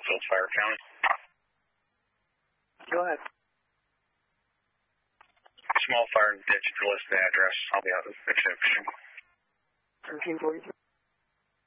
Springfield Fire County. Go ahead. Small fire in the ditch. If you list the address, I'll be out of the 6 1343.